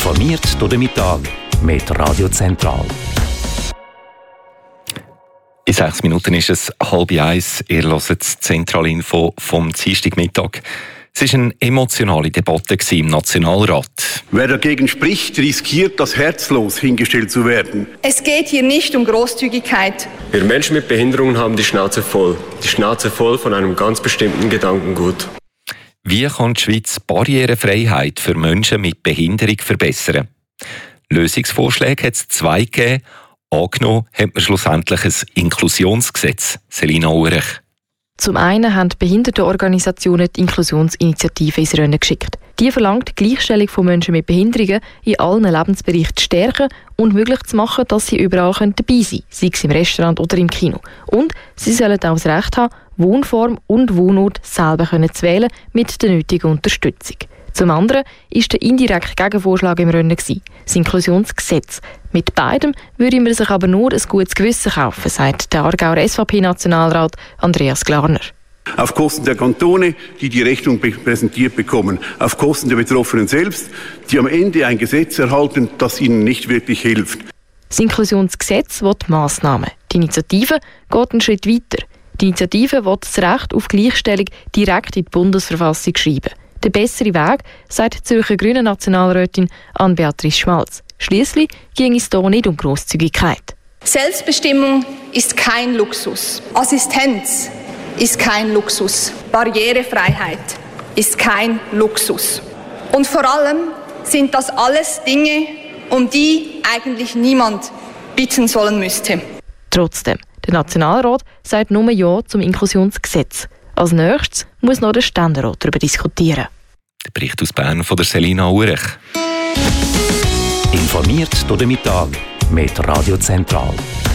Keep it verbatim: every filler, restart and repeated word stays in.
Informiert durch den Mittag mit Radio Zentral. In sechs Minuten ist es halb eins. Ihr hört das Zentralinfo vom Dienstagmittag. Es war eine emotionale Debatte im Nationalrat. Wer dagegen spricht, riskiert, das herzlos hingestellt zu werden. Es geht hier nicht um Großzügigkeit. Wir Menschen mit Behinderungen haben die Schnauze voll. Die Schnauze voll von einem ganz bestimmten Gedankengut. Wie kann die Schweiz Barrierefreiheit für Menschen mit Behinderung verbessern? Lösungsvorschläge hat es zwei gegeben. Angenommen hat man schlussendlich ein Inklusionsgesetz. Selina Ulrich. Zum einen haben die Behindertenorganisationen die Inklusionsinitiative ins Rennen geschickt. Die verlangt die Gleichstellung von Menschen mit Behinderungen in allen Lebensbereichen zu stärken und möglich zu machen, dass sie überall dabei sein können, sei es im Restaurant oder im Kino. Und sie sollen auch das Recht haben, Wohnform und Wohnort selber zu wählen mit der nötigen Unterstützung. Zum anderen war der indirekte Gegenvorschlag im Rennen, das Inklusionsgesetz. Mit beidem würde man sich aber nur ein gutes Gewissen kaufen, sagt der Aargauer S V P-Nationalrat Andreas Glarner. Auf Kosten der Kantone, die die Rechnung präsentiert bekommen. Auf Kosten der Betroffenen selbst, die am Ende ein Gesetz erhalten, das ihnen nicht wirklich hilft. Das Inklusionsgesetz will Massnahmen. Die Initiative geht einen Schritt weiter. Die Initiative will das Recht auf Gleichstellung direkt in die Bundesverfassung schreiben. Der bessere Weg, sagt die Zürcher Grünen Nationalrätin Anne-Beatrice Schmalz. Schliesslich ging es hier nicht um Grosszügigkeit. Selbstbestimmung ist kein Luxus. Assistenz ist kein Luxus. Barrierefreiheit ist kein Luxus. Und vor allem sind das alles Dinge, um die eigentlich niemand bitten sollen müsste. Trotzdem, der Nationalrat sagt nur Ja zum Inklusionsgesetz. Als nächstes muss noch der Ständerat darüber diskutieren. Der Bericht aus Bern von der Selina Ulrich. Informiert durch den Mittag mit Radio Zentral.